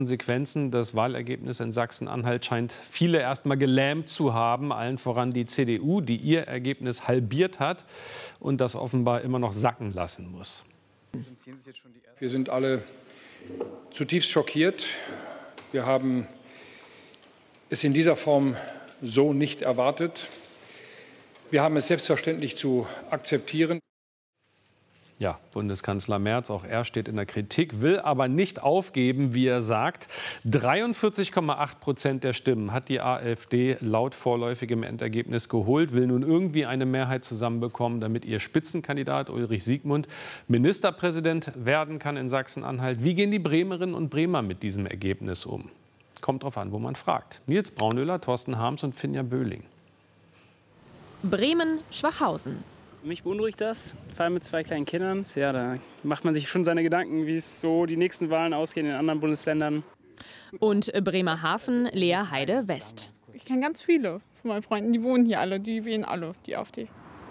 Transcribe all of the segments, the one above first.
Konsequenzen. Das Wahlergebnis in Sachsen-Anhalt scheint viele erst mal gelähmt zu haben, allen voran die CDU, die ihr Ergebnis halbiert hat und das offenbar immer noch sacken lassen muss. Wir sind alle zutiefst schockiert. Wir haben es in dieser Form so nicht erwartet. Wir haben es selbstverständlich zu akzeptieren. Ja, Bundeskanzler Merz, auch er steht in der Kritik, will aber nicht aufgeben, wie er sagt. 43,8% der Stimmen hat die AfD laut vorläufigem Endergebnis geholt, will nun irgendwie eine Mehrheit zusammenbekommen, damit ihr Spitzenkandidat Ulrich Siegmund Ministerpräsident werden kann in Sachsen-Anhalt. Wie gehen die Bremerinnen und Bremer mit diesem Ergebnis um? Kommt drauf an, wo man fragt. Nils Braunöller, Thorsten Harms und Finja Böhling. Bremen-Schwachhausen. Mich beunruhigt das, vor allem mit 2 kleinen Kindern. Ja, da macht man sich schon seine Gedanken, wie es so die nächsten Wahlen ausgehen in anderen Bundesländern. Und Bremerhaven, Lea Heide West. Ich kenne ganz viele von meinen Freunden, die wohnen hier alle, die wählen alle die AfD.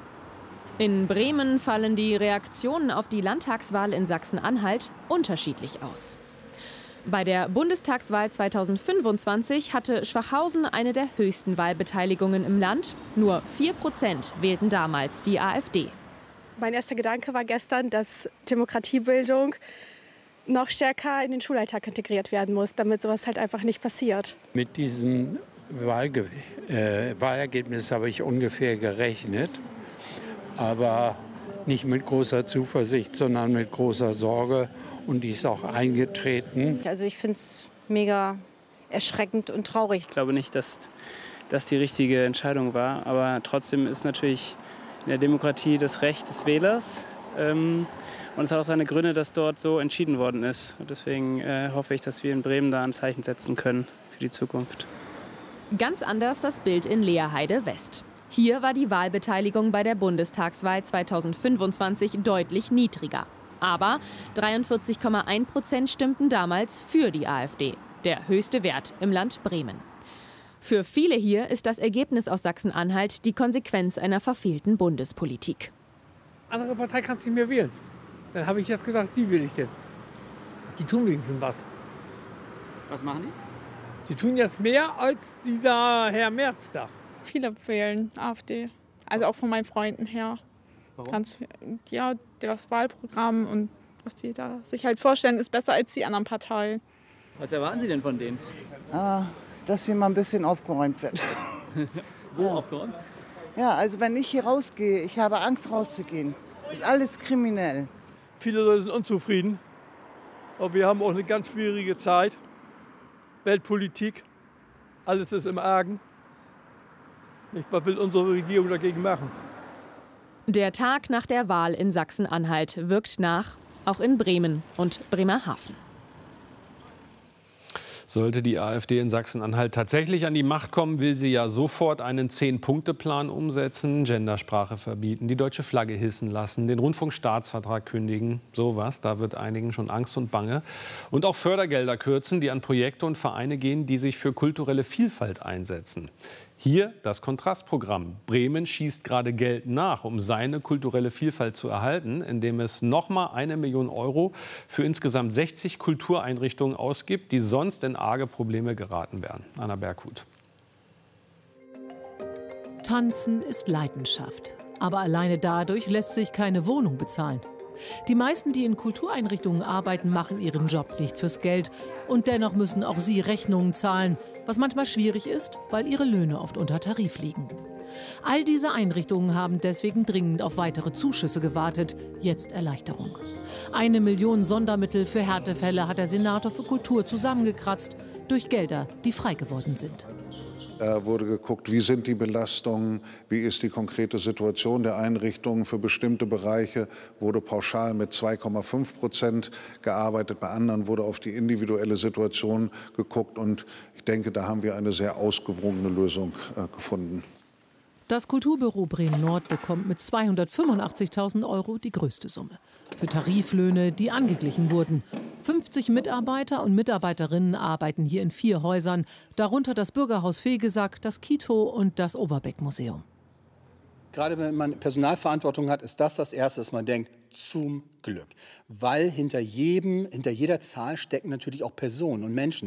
In Bremen fallen die Reaktionen auf die Landtagswahl in Sachsen-Anhalt unterschiedlich aus. Bei der Bundestagswahl 2025 hatte Schwachhausen eine der höchsten Wahlbeteiligungen im Land. Nur 4% wählten damals die AfD. Mein erster Gedanke war gestern, dass Demokratiebildung noch stärker in den Schulalltag integriert werden muss, damit sowas halt einfach nicht passiert. Mit diesem Wahlergebnis habe ich ungefähr gerechnet, aber nicht mit großer Zuversicht, sondern mit großer Sorge. Und die ist auch eingetreten. Also ich finde es mega erschreckend und traurig. Ich glaube nicht, dass das die richtige Entscheidung war. Aber trotzdem ist natürlich in der Demokratie das Recht des Wählers. Und es hat auch seine Gründe, dass dort so entschieden worden ist. Und deswegen hoffe ich, dass wir in Bremen da ein Zeichen setzen können für die Zukunft. Ganz anders das Bild in Lea Heide West. Hier war die Wahlbeteiligung bei der Bundestagswahl 2025 deutlich niedriger. Aber 43,1% stimmten damals für die AfD, der höchste Wert im Land Bremen. Für viele hier ist das Ergebnis aus Sachsen-Anhalt die Konsequenz einer verfehlten Bundespolitik. Andere Partei kannst du nicht mehr wählen. Dann habe ich jetzt gesagt, die will ich denn. Die tun wenigstens was. Was machen die? Die tun jetzt mehr als dieser Herr Merz da. Viele wählen AfD, also auch von meinen Freunden her. Warum? Ja, das Wahlprogramm und was sie da sich halt vorstellen, ist besser als die anderen Parteien. Was erwarten Sie denn von denen? Dass hier mal ein bisschen aufgeräumt wird. Wo aufgeräumt? Ja, also wenn ich hier rausgehe, ich habe Angst rauszugehen. Ist alles kriminell. Viele Leute sind unzufrieden. Aber wir haben auch eine ganz schwierige Zeit. Weltpolitik, alles ist im Argen. Was will unsere Regierung dagegen machen? Der Tag nach der Wahl in Sachsen-Anhalt wirkt nach, auch in Bremen und Bremerhaven. Sollte die AfD in Sachsen-Anhalt tatsächlich an die Macht kommen, will sie ja sofort einen 10-Punkte-Plan umsetzen, Gendersprache verbieten, die deutsche Flagge hissen lassen, den Rundfunkstaatsvertrag kündigen, sowas. Da wird einigen schon Angst und Bange. Und auch Fördergelder kürzen, die an Projekte und Vereine gehen, die sich für kulturelle Vielfalt einsetzen. Hier das Kontrastprogramm. Bremen schießt gerade Geld nach, um seine kulturelle Vielfalt zu erhalten, indem es nochmal 1 Million Euro für insgesamt 60 Kultureinrichtungen ausgibt, die sonst in arge Probleme geraten wären. Anna Berghut. Tanzen ist Leidenschaft. Aber alleine dadurch lässt sich keine Wohnung bezahlen. Die meisten, die in Kultureinrichtungen arbeiten, machen ihren Job nicht fürs Geld. Und dennoch müssen auch sie Rechnungen zahlen, was manchmal schwierig ist, weil ihre Löhne oft unter Tarif liegen. All diese Einrichtungen haben deswegen dringend auf weitere Zuschüsse gewartet. Jetzt Erleichterung. 1 Million Sondermittel für Härtefälle hat der Senator für Kultur zusammengekratzt durch Gelder, die frei geworden sind. Da wurde geguckt, wie sind die Belastungen, wie ist die konkrete Situation der Einrichtungen. Für bestimmte Bereiche wurde pauschal mit 2,5% gearbeitet, bei anderen wurde auf die individuelle Situation geguckt. Und ich denke, da haben wir eine sehr ausgewogene Lösung gefunden. Das Kulturbüro Bremen-Nord bekommt mit 285.000 € die größte Summe. Für Tariflöhne, die angeglichen wurden. 50 Mitarbeiter und Mitarbeiterinnen arbeiten hier in 4 Häusern, darunter das Bürgerhaus Fegesack, das Kito und das Overbeck-Museum. Gerade wenn man Personalverantwortung hat, ist das Erste, dass man denkt, zum Glück. Weil hinter jeder Zahl stecken natürlich auch Personen und Menschen.